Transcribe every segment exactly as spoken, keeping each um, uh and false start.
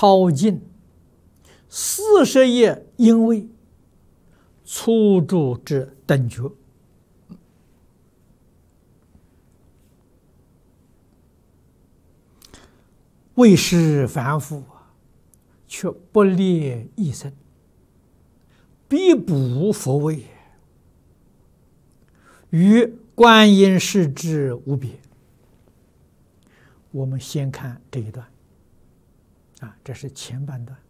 超尽四十亿因位，初住之等觉。为是凡夫，却不列一生，必补佛位，与观音世之无别。我们先看这一段，啊，这是前半段。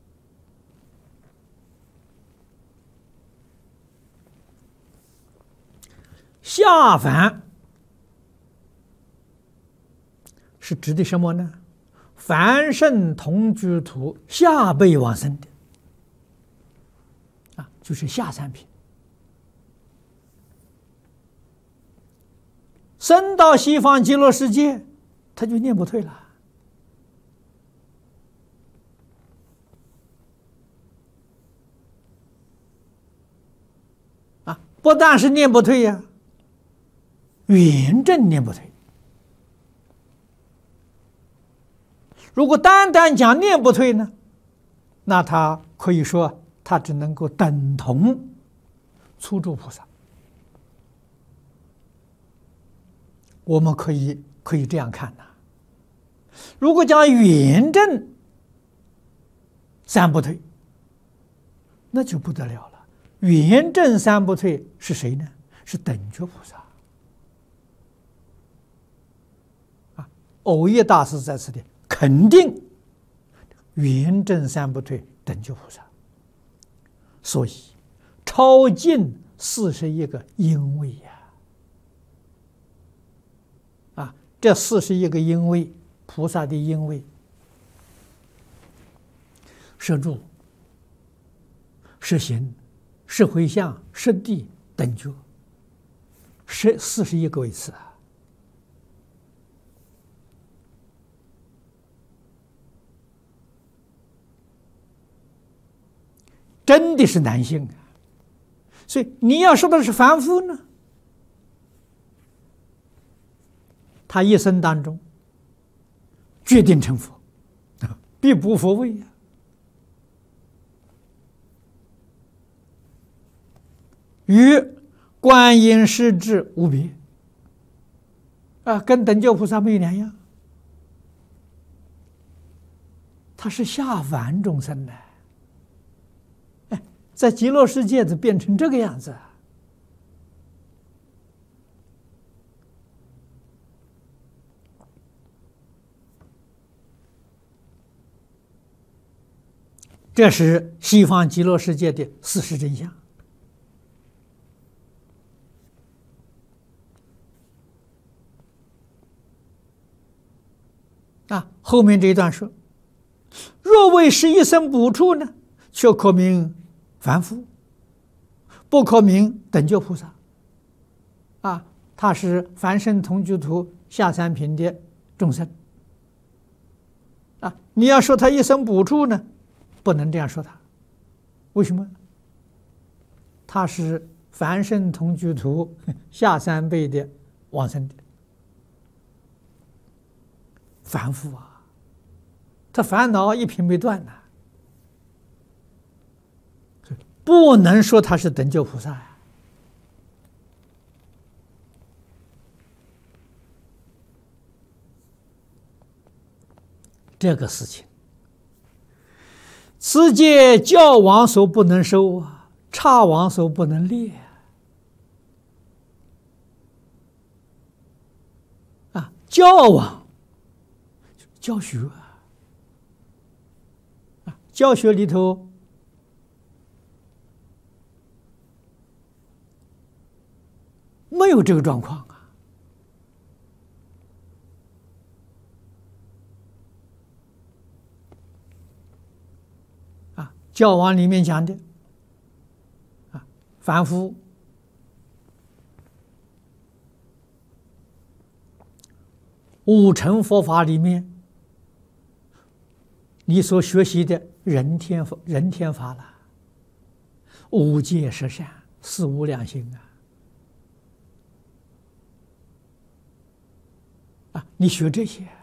下凡是指的什么呢？凡圣同居土下辈往生的，啊，就是下三品。生到西方极乐世界，他就念不退了。啊，不但是念不退呀、啊，圆正念不退。如果单单讲念不退呢，那他可以说他只能够等同初住菩萨。我们可以可以这样看呐。如果讲圆正三不退，那就不得了了。圆正三不退是谁呢？是等觉菩萨。啊，藕益大师在此地肯定圆正三不退等觉菩萨，所以超尽四十一个因位呀！啊，这四十一个因位，菩萨的因位，摄住、摄行、摄回向、摄地、等觉，十四十一个位次啊！真的是难信啊！所以你要说的是凡夫呢，他一生当中决定成佛，必补佛位呀、啊。与观音世智无别啊，跟等觉菩萨没有两样。他是下凡众生的。在极乐世界就变成这个样子，这是西方极乐世界的事实真相。啊，后面这一段说：若为是一生补处呢，却可名凡夫，不可名等觉菩萨。啊，他是凡圣同居土下三品的众生。啊，你要说他一生补处呢，不能这样说他。为什么？他是凡圣同居土下三辈的往生的凡夫啊，他烦恼一品没断呐。不能说他是等觉菩萨呀，这个事情，此界教王所不能收啊，刹王所不能列啊。教王教学啊，教学里头。没有这个状况啊！啊，教王里面讲的啊，凡夫五乘佛法里面，你所学习的人天人天法了，五戒十善，四无量心啊！啊，你学这些。